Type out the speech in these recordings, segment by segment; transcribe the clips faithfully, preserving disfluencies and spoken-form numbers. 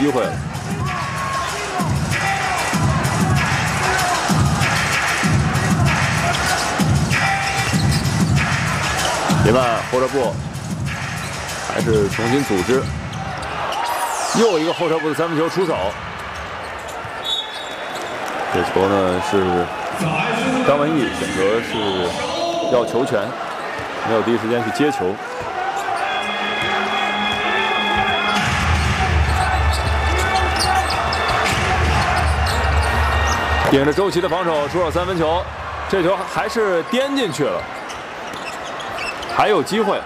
机会了。别曼后撤步，还是重新组织，又一个后撤步的三分球出手。这球呢是张文毅选择是要球权，没有第一时间去接球。顶着周琦的防守出手三分球，这球还是颠进去了。 还有机会，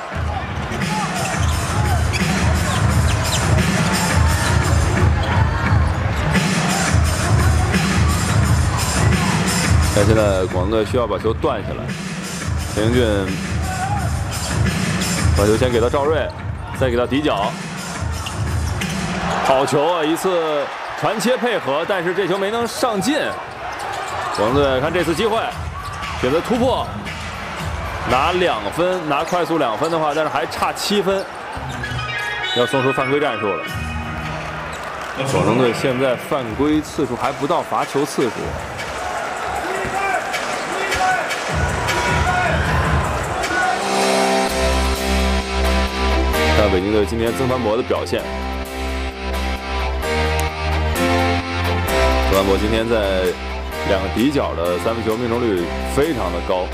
但现在广东队需要把球断下来。陈英俊把球先给到赵睿，再给到底角，好球啊！一次传切配合，但是这球没能上进。广东队看这次机会，选择突破。 拿两分，拿快速两分的话，但是还差七分，要送出犯规战术了。广东队现在犯规次数还不到罚球次数。看北京队今天曾凡博的表现，曾凡博今天在两个底角的三分球命中率非常的高。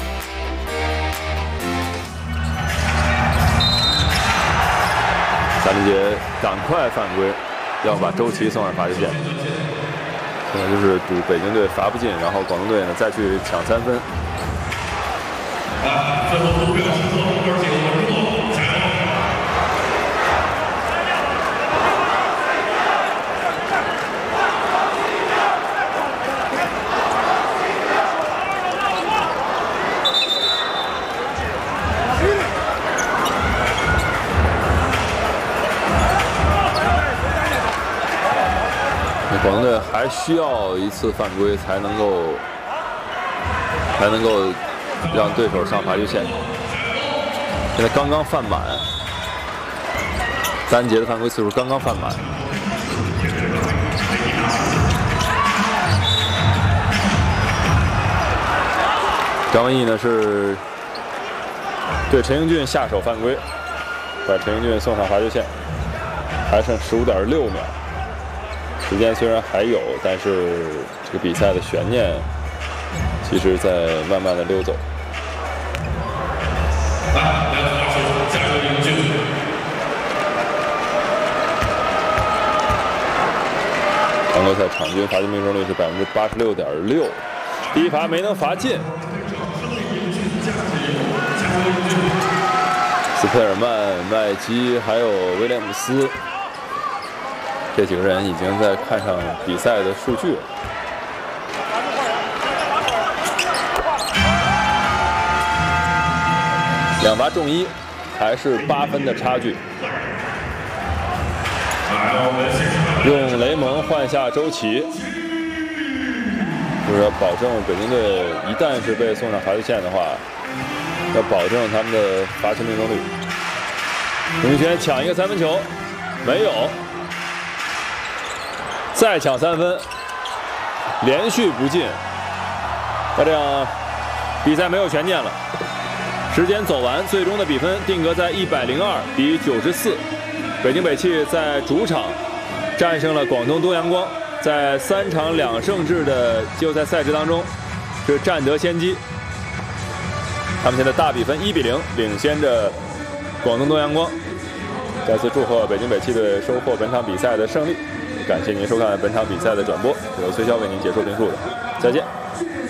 夏林杰赶快犯规，要把周琦送上罚球线。现在就是赌北京队罚不进，然后广东队呢再去抢三分。最后目标是做目标进攻，加油！广东队还需要一次犯规才能够才能够让对手上罚球线。现在刚刚犯满，单节的犯规次数刚刚犯满。张文毅呢是对陈英俊下手犯规，把陈英俊送上罚球线，还剩十五点六秒。 时间虽然还有，但是这个比赛的悬念其实在慢慢的溜走。常规赛场均罚球命中率是百分之八十六点六，第一罚没能罚进。斯佩尔曼、麦基还有威廉姆斯。 这几个人已经在看上比赛的数据了。两罚中一，还是八分的差距。用雷蒙换下周琦，就是要保证北京队一旦是被送上罚球线的话，要保证他们的罚球命中率。洪宇轩抢一个三分球，没有。 再抢三分，连续不进，那这样比赛没有悬念了。时间走完，最终的比分定格在一百零二比九十四。北京北汽在主场战胜了广东东阳光，在三场两胜制的季后赛赛制当中是占得先机。他们现在大比分一比零领先着广东东阳光。再次祝贺北京北汽队收获本场比赛的胜利。 感谢您收看本场比赛的转播，由崔骁为您解说评述的，再见。